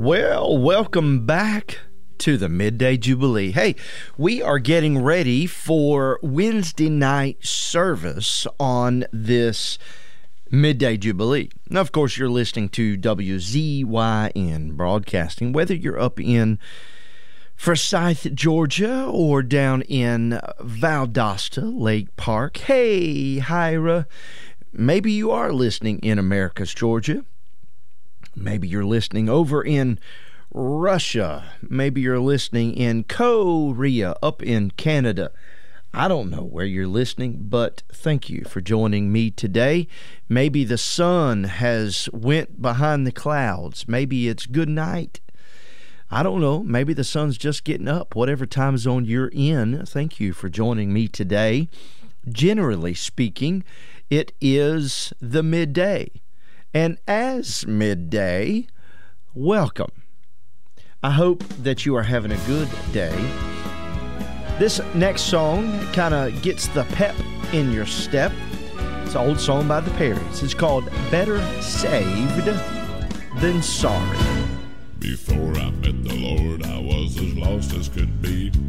Well, welcome back to the Midday Jubilee. Hey, we are getting ready for Wednesday night service on this Midday Jubilee. Now, of course, you're listening to WZYN Broadcasting, whether you're up in Forsyth, Georgia, or down in Valdosta Lake Park. Hey, Hira, maybe you are listening in Americus, Georgia. Maybe you're listening over in Russia. Maybe you're listening in Korea, up in Canada. I don't know where you're listening, but thank you for joining me today. Maybe the sun has went behind the clouds. Maybe it's good night. I don't know. Maybe the sun's just getting up. Whatever time zone you're in, thank you for joining me today. Generally speaking, it is the midday. And as midday, welcome. I hope that you are having a good day. This next song kind of gets the pep in your step. It's an old song by the Perrys. It's called Better Saved Than Sorry. Before I met the Lord, I was as lost as could be.